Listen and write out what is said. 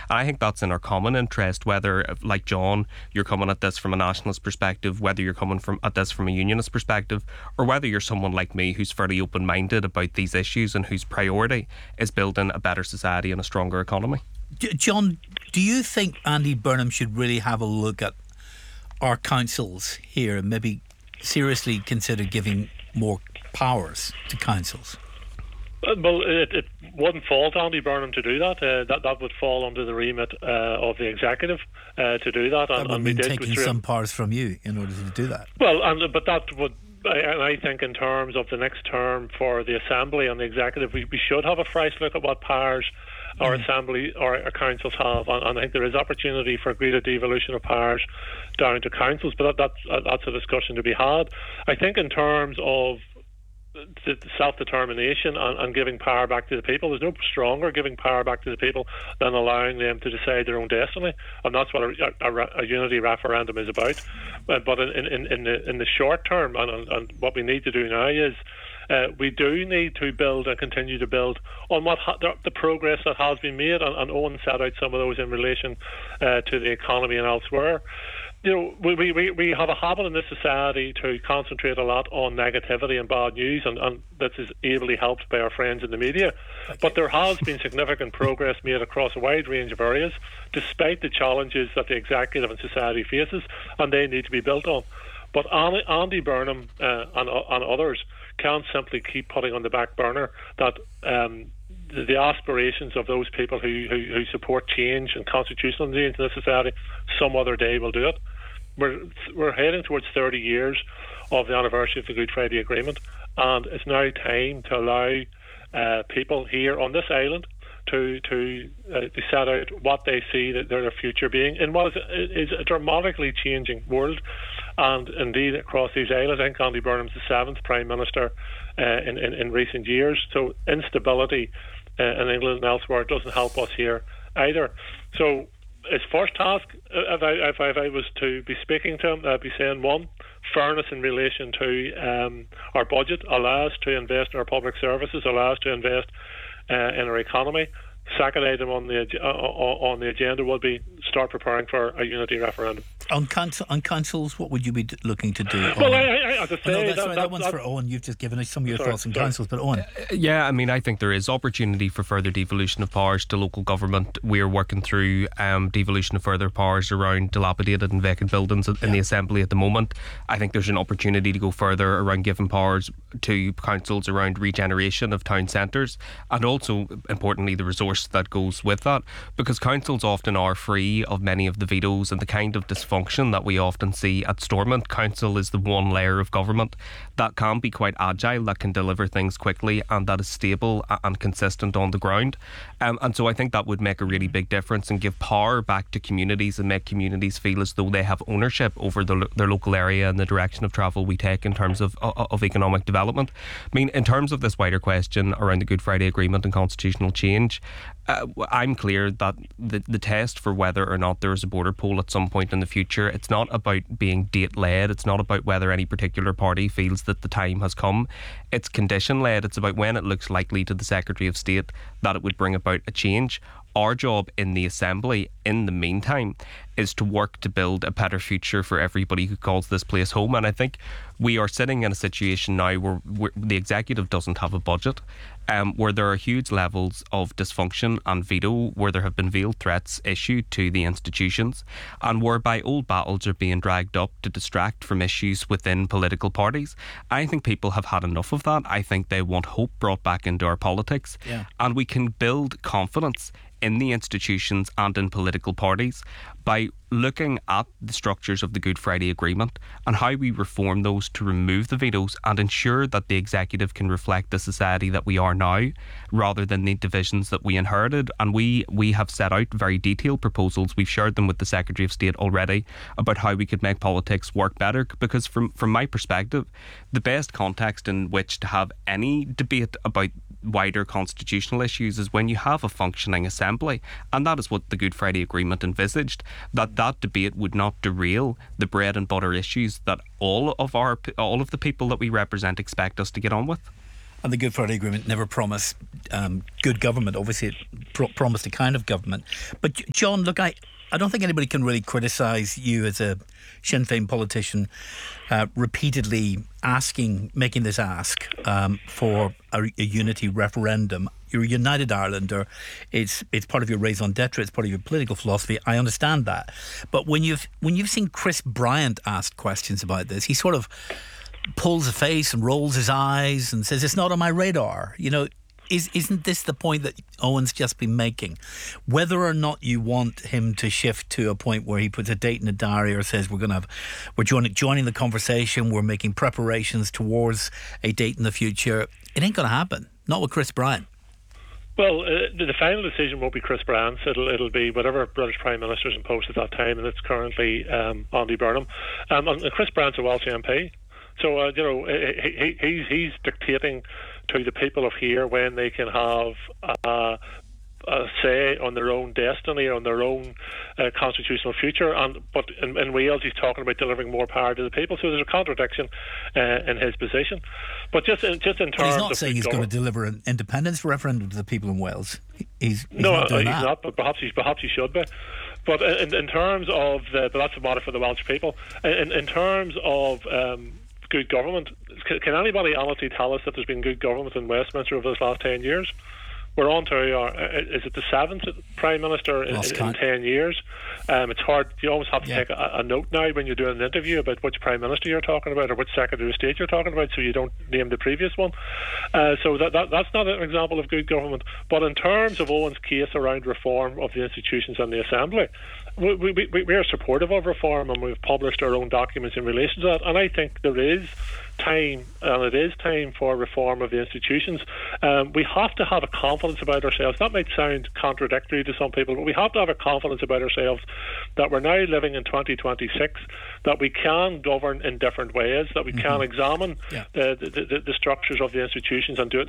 And I think that's in our common interest, whether, like John, you're coming at this from a nationalist perspective, whether you're coming at this from a unionist perspective, or whether you're someone like me who's fairly open-minded about these issues and whose priority is building a better society and a stronger economy. John, do you think Andy Burnham should really have a look at our councils here and maybe seriously consider giving more powers to councils? Well, it wouldn't fall to Andy Burnham to do that. That would fall under the remit of the executive to do that. That would mean taking some powers from you in order to do that. Well, but that would. I think in terms of the next term for the Assembly and the Executive, we should have a fresh look at what powers our Assembly or our councils have, and I think there is opportunity for greater devolution of powers down to councils, but that's a discussion to be had. I think in terms of the self-determination and giving power back to the people, there's no stronger giving power back to the people than allowing them to decide their own destiny, and that's what a unity referendum is about. But in the short term, and what we need to do now is we do need to build and continue to build on what the progress that has been made, and Owen set out some of those in relation to the economy and elsewhere. You know, we have a habit in this society to concentrate a lot on negativity and bad news, and this is ably helped by our friends in the media. Okay. But there has been significant progress made across a wide range of areas, despite the challenges that the executive and society faces, and they need to be built on. But Andy Burnham and others can't simply keep putting on the back burner that the aspirations of those people who support change and constitutional change in the society some other day will do it. We're heading towards 30 years of the anniversary of the Good Friday Agreement, and it's now time to allow people here on this island to set out what they see that their future being in what is a dramatically changing world. And indeed, across these islands, I think Andy Burnham's the 7th Prime Minister in recent years. So instability in England and elsewhere doesn't help us here either. So his first task, if I was to be speaking to him, I'd be saying, one, fairness in relation to our budget, allow us to invest in our public services, allow us to invest in our economy. Second item on the agenda would be start preparing for a unity referendum. On councils, what would you be looking to do? Well, as I say, that one's for Owen. You've just given us some of your thoughts on councils, but Owen. Yeah, I mean, I think there is opportunity for further devolution of powers to local government. We're working through devolution of further powers around dilapidated and vacant buildings in the Assembly at the moment. I think there's an opportunity to go further around giving powers to councils around regeneration of town centres, and also, importantly, the resource that goes with that, because councils often are free of many of the vetoes and the kind of dysfunction that we often see at Stormont. Council is the one layer of government that can be quite agile, that can deliver things quickly, and that is stable and consistent on the ground. And so I think that would make a really big difference and give power back to communities and make communities feel as though they have ownership over their local area and the direction of travel we take in terms of economic development. I mean, in terms of this wider question around the Good Friday Agreement and constitutional change, I'm clear that the test for whether or not there is a border poll at some point in the future, it's not about being date-led. It's not about whether any particular party feels that the time has come. It's condition-led. It's about when it looks likely to the Secretary of State that it would bring about a change. Our job in the Assembly, in the meantime, is to work to build a better future for everybody who calls this place home. And I think we are sitting in a situation now where the executive doesn't have a budget, where there are huge levels of dysfunction and veto, where there have been veiled threats issued to the institutions, and whereby old battles are being dragged up to distract from issues within political parties. I think people have had enough of that. I think they want hope brought back into our politics. Yeah. And we can build confidence in the institutions and in political parties by looking at the structures of the Good Friday Agreement and how we reform those to remove the vetoes and ensure that the executive can reflect the society that we are now rather than the divisions that we inherited. And we have set out very detailed proposals. We've shared them with the Secretary of State already about how we could make politics work better, because from my perspective, the best context in which to have any debate about wider constitutional issues is when you have a functioning Assembly, and that is what the Good Friday Agreement envisaged, that debate would not derail the bread and butter issues that all of the people that we represent expect us to get on with. And the Good Friday Agreement never promised good government. Obviously, it promised a kind of government. But John, look, I don't think anybody can really criticise you as a Sinn Féin politician repeatedly making this ask for a unity referendum. You're a United Irelander. It's part of your raison d'etre. It's part of your political philosophy. I understand that. But when you've seen Chris Bryant asked questions about this, he sort of pulls a face and rolls his eyes and says, it's not on my radar. You know, isn't this the point that Owen's just been making? Whether or not you want him to shift to a point where he puts a date in a diary or says we're joining the conversation, we're making preparations towards a date in the future, it ain't going to happen. Not with Chris Bryant. Well, the final decision won't be Chris Bryant's. It'll be whatever British Prime Minister's in post at that time, and it's currently Andy Burnham. And Chris Bryant's a Welsh MP. So, he's dictating to the people of here when they can have a say on their own destiny, on their own constitutional future. But in Wales, he's talking about delivering more power to the people. So there's a contradiction in his position. But just in terms, he's not saying he's going to deliver an independence referendum to the people in Wales. He's not doing that. Not. But perhaps he should be. But in terms of but that's a matter for the Welsh people. In terms of good government, can anybody honestly tell us that there's been good government in Westminster over the last 10 years? We're on to is it the 7th Prime Minister in 10 years? It's hard. You almost have to take a note now when you're doing an interview about which Prime Minister you're talking about or which Secretary of State you're talking about, so you don't name the previous one. So that's not an example of good government. But in terms of Owen's case around reform of the institutions and the Assembly, we are supportive of reform, and we've published our own documents in relation to that. And I think there is time, and it is time for reform of the institutions. We have to have a confidence about ourselves. That might sound contradictory to some people, but we have to have a confidence about ourselves that we're now living in 2026, that we can govern in different ways, that we can examine the structures of the institutions and do it